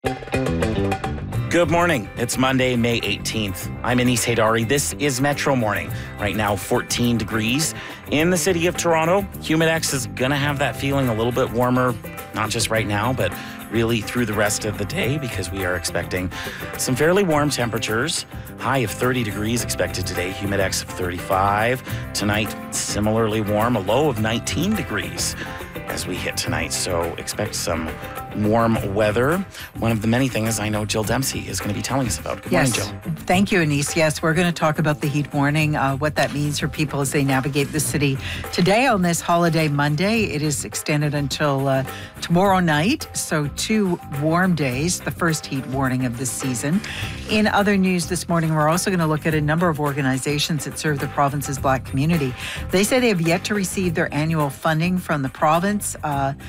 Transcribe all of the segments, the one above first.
Good morning. It's Monday, May 18th. I'm Anis Haydari. This is Metro Morning. Right now, 14 degrees in the city of Toronto. Humidex is going to have that feeling a little bit warmer, not just right now, but really through the rest of the day, because we are expecting some fairly warm temperatures. High of 30 degrees expected today, Humidex of 35. Tonight, similarly warm, a low of 19 degrees as we hit tonight. So expect some warm weather. One of the many things I know Jill Dempsey is going to be telling us about. Good morning, Jill. Thank you, Anis. Yes, we're going to talk about the heat warning, what that means for people as they navigate the city. Today on this holiday Monday, it is extended until tomorrow night. So 2 warm days, the first heat warning of this season. In other news this morning, we're also going to look at a number of organizations that serve the province's Black community. They say they have yet to receive their annual funding from the province.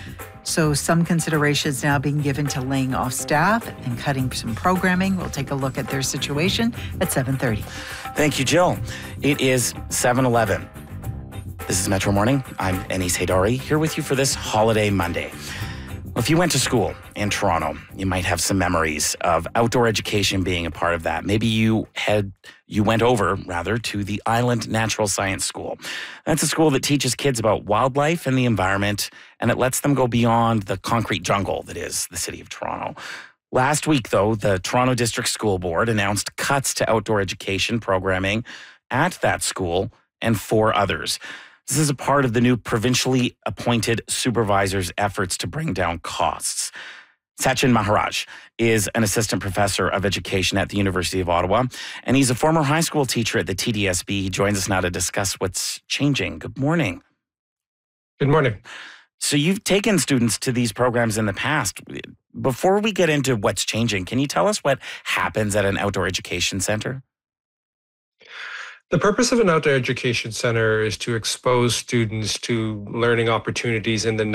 So some consideration is now being given to laying off staff and cutting some programming. We'll take a look at their situation at 7:30. Thank you, Jill. It is 7:11. This is Metro Morning. I'm Anis Haydari, here with you for this holiday Monday. Well, if you went to school in Toronto, you might have some memories of outdoor education being a part of that. Maybe you went over to the Island Natural Science School. That's a school that teaches kids about wildlife and the environment, and it lets them go beyond the concrete jungle that is the city of Toronto. Last week, though, the Toronto District School Board announced cuts to outdoor education programming at that school and 4 others. This is a part of the new provincially appointed supervisor's efforts to bring down costs. Sachin Maharaj is an assistant professor of education at the University of Ottawa, and he's a former high school teacher at the TDSB. He joins us now to discuss what's changing. Good morning. Good morning. So you've taken students to these programs in the past. Before we get into what's changing, can you tell us what happens at an outdoor education center? The purpose of an outdoor education center is to expose students to learning opportunities in the